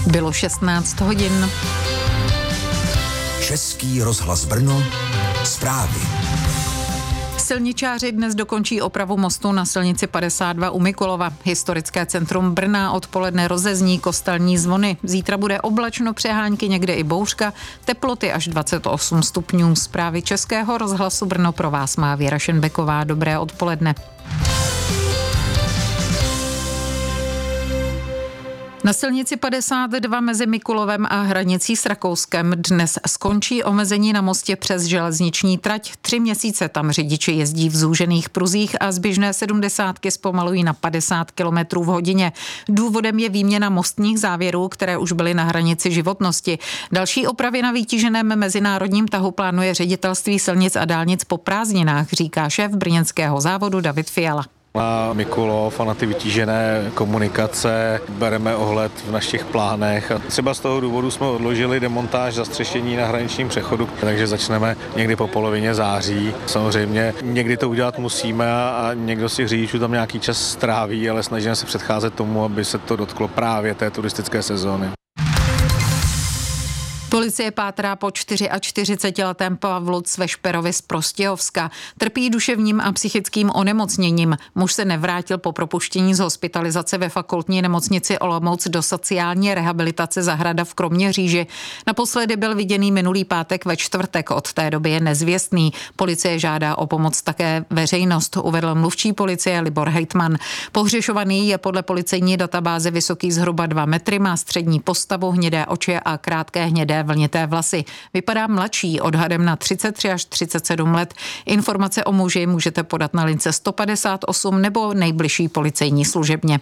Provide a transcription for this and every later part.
Bylo 16 hodin. Český rozhlas Brno, zprávy. Silničáři dnes dokončí opravu mostu na silnici 52 u Mikulova. Historické centrum Brna odpoledne rozezní kostelní zvony. Zítra bude oblačno, přehánky, někde i bouřka, teploty až 28 stupňů. Zprávy Českého rozhlasu Brno pro vás má Věra Šenbeková. Dobré odpoledne. Na silnici 52 mezi Mikulovem a hranicí s Rakouskem dnes skončí omezení na mostě přes železniční trať. 3 měsíce tam řidiči jezdí v zúžených pruzích a zběžné 70 zpomalují na 50 km v hodině. Důvodem je výměna mostních závěrů, které už byly na hranici životnosti. Další opravy na vytíženém mezinárodním tahu plánuje Ředitelství silnic a dálnic po prázdninách, říká šéf brněnského závodu David Fiala. Na Mikulov a na ty vytížené komunikace bereme ohled v našich plánech. A třeba z toho důvodu jsme odložili demontáž zastřešení na hraničním přechodu, takže začneme někdy po polovině září. Samozřejmě někdy to udělat musíme a někdo z těch řidičů tam nějaký čas stráví, ale snažíme se předcházet tomu, aby se to dotklo právě té turistické sezóny. Policie pátrá po 44letém Pavlu Cvešperovi z Prostějovska. Trpí duševním a psychickým onemocněním. Muž se nevrátil po propuštění z hospitalizace ve fakultní nemocnici Olomouc do sociální rehabilitace Zahrada v Kroměříži. Naposledy byl viděný minulý pátek ve čtvrtek, od té doby je nezvěstný. Policie žádá o pomoc také veřejnost, uvedl mluvčí policie Libor Hejtman. Pohřešovaný je podle policejní databáze vysoký zhruba 2 metry, má střední postavu, hnědé oči a krátké hnědé vlnité vlasy. Vypadá mladší, odhadem na 33 až 37 let. Informace o muži můžete podat na lince 158 nebo nejbližší policejní služebně.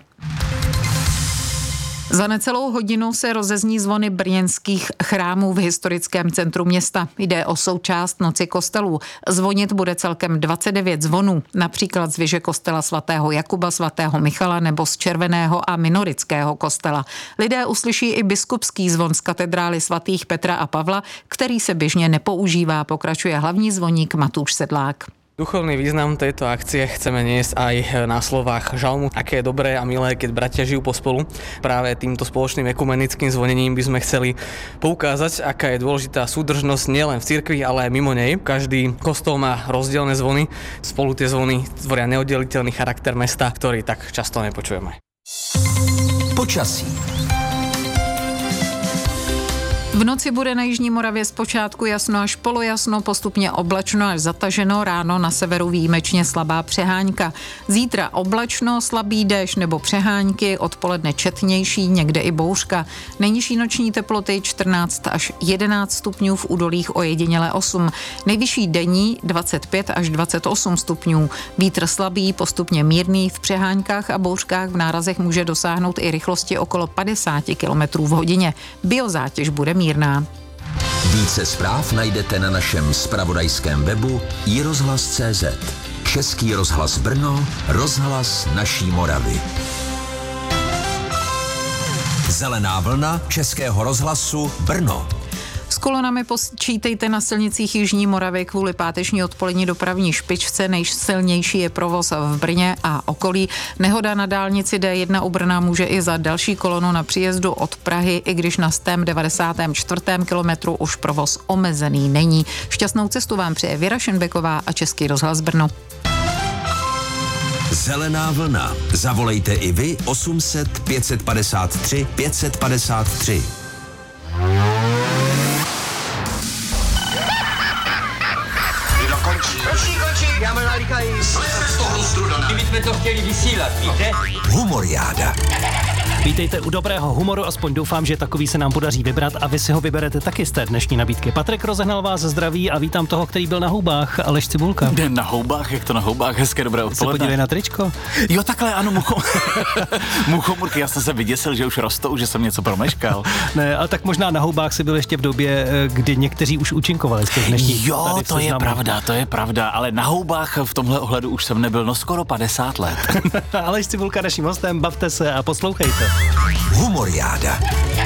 Za necelou hodinu se rozezní zvony brněnských chrámů v historickém centru města. Jde o součást Noci kostelů. Zvonit bude celkem 29 zvonů, například z věže kostela svatého Jakuba, svatého Michala nebo z Červeného a Minorického kostela. Lidé uslyší i biskupský zvon z katedrály svatých Petra a Pavla, který se běžně nepoužívá, pokračuje hlavní zvoník Matúš Sedlák. Duchovný význam tejto akcie chceme niesť aj na slovách žalmu, aké je dobré a milé, keď bratia žijú pospolu. Práve týmto spoločným ekumenickým zvonením by sme chceli poukázať, aká je dôležitá súdržnosť nielen v cirkvi, ale aj mimo nej. Každý kostol má rozdielne zvony, spolu tie zvony tvoria neoddeliteľný charakter mesta, ktorý tak často nepočujeme. Počasí. V noci bude na jižní Moravě zpočátku jasno až polojasno, postupně oblačno až zataženo, ráno na severu výjimečně slabá přehánka. Zítra oblačno, slabý déšť nebo přehánky, odpoledne četnější, někde i bouřka. Nejnižší noční teploty 14 až 11 stupňů, v údolích ojediněle 8. Nejvyšší denní 25 až 28 stupňů. Vítr slabý, postupně mírný, v přeháňkách a bouřkách v nárazech může dosáhnout i rychlosti okolo 50 km v hodině. Biozátěž bude mírná. Více zpráv najdete na našem zpravodajském webu iRozhlas.cz. Český rozhlas Brno, rozhlas naší Moravy. Zelená vlna Českého rozhlasu Brno. S kolonami počítejte na silnicích jižní Moravy kvůli páteční odpolední dopravní špičce. Nejsilnější je provoz v Brně a okolí. Nehoda na dálnici D1 u Brna může i za další kolonu na příjezdu od Prahy, i když na 94. kilometru už provoz omezený není. Šťastnou cestu vám přeje Věra Šenbeková a Český rozhlas Brno. Zelená vlna. Zavolejte i vy 800 553 553. Končí, já mám nalíkají. Kdybychom to chtěli vysílat, víte? Humoriáda. Vítejte u dobrého humoru, aspoň doufám, že takový se nám podaří vybrat a vy si ho vyberete taky z té dnešní nabídky. Patrik rozehnal vás zdraví a vítám toho, který byl na houbách, Aleš Cibulka. Na houbách, jak to na houbách, hezké dobré odpoledne. Se podívej na tričko. Jo, takhle, ano, muchomurky, já jsem se vyděsil, že už rostou, že jsem něco promeškal. Ne, ale tak možná na houbách si byl ještě v době, kdy někteří už účinkovali z těch dnešních. Jo, to je pravda, ale na houbách v tomhle ohledu už jsem nebyl, skoro 50 let. Aleš Cibulka naším hostem, bavte se a poslouchejte. Humoriáda.